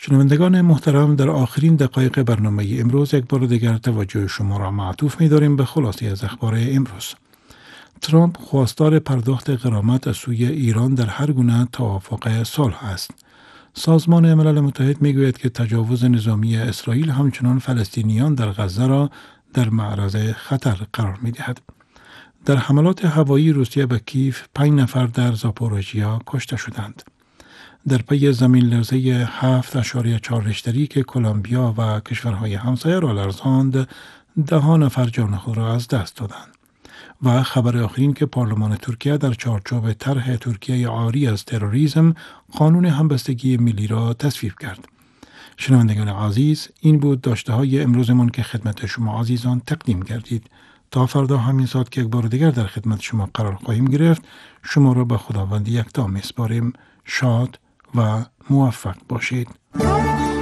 شنوندگان محترم، در آخرین دقایق برنامه امروز یک بار دیگر توجه شما را معطوف می داریم به خلاصه از اخبار امروز. ترامپ خواستار پرداخت غرامت از سوی ایران در هر گونه توافق صلح است. سازمان ملل متحد می گوید که تجاوز نظامی اسرائیل همچنان فلسطینیان در غزه را در معرض خطر قرار می دهد. در حملات هوایی روسیه به کیف 5 نفر در زاپوروژیا کشته شدند. در پی زمین لرزه 7.4 ریشتری که کلمبیا و کشورهای همسایه را لرزاند، 10 نفر جان خود را از دست دادند. و خبر آخرین که پارلمان ترکیه در چارچوب طرح ترکیه عاری از تروریسم قانون همبستگی ملی را تصویب کرد. شنوندگان عزیز، این بود داشته های امروزمان که خدمت شما عزیزان تقدیم کردید. تا فردا همین ساعت که یک بار دیگر در خدمت شما قرار خواهیم گرفت، شما را به خداوند یکتا میسپاریم. شاد و موفق باشید.